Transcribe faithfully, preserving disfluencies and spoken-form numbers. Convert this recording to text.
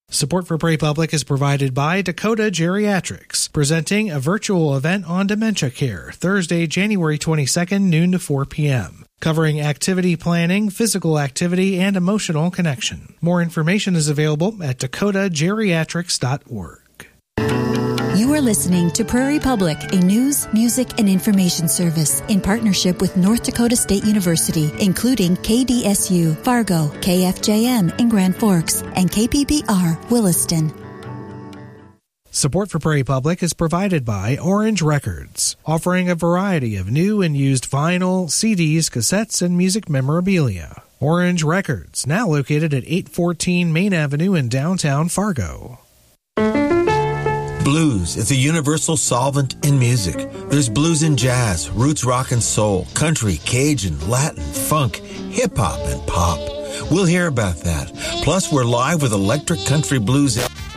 Support for Prairie Public is provided by Dakota Geriatrics, presenting a virtual event on dementia care, Thursday, January twenty-second, noon to four p.m., covering activity planning, physical activity, and emotional connection. More information is available at dakota geriatrics dot org. You are listening to Prairie Public, a news, music, and information service in partnership with North Dakota State University, including K D S U, Fargo, K F J M in Grand Forks, and K P B R, Williston. Support for Prairie Public is provided by Orange Records, offering a variety of new and used vinyl, C Ds, cassettes, and music memorabilia. Orange Records, now located at eight fourteen Main Avenue in downtown Fargo. Blues is a universal solvent in music. There's blues in jazz, roots rock and soul, country, Cajun, Latin, funk, hip-hop, and pop. We'll hear about that. Plus, we're live with Electric Country Blues